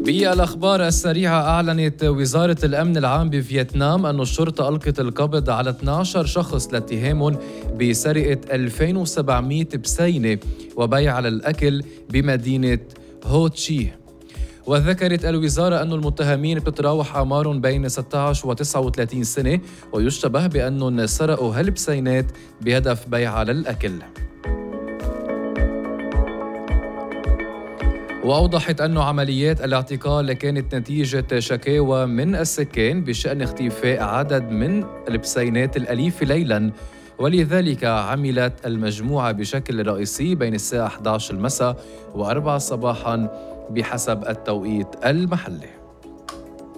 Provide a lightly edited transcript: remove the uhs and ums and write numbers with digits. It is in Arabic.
بالأخبار السريعة، أعلنت وزارة الأمن العام بفيتنام أن الشرطة ألقت القبض على 12 شخص لاتهامهم بسرقة 2700 بسينة وبيع على الأكل بمدينة هوتشي. وذكرت الوزارة أن المتهمين بتتراوح أعمارهم بين 16 و 39 سنة، ويشتبه بأنهم سرقوا هالبسينات بهدف بيع على الأكل. وأوضحت أن عمليات الاعتقال كانت نتيجة شكاوى من السكان بشأن اختفاء عدد من البسينات الأليفة ليلاً، ولذلك عملت المجموعة بشكل رئيسي بين الساعة 11 المساء و4 صباحاً بحسب التوقيت المحلي.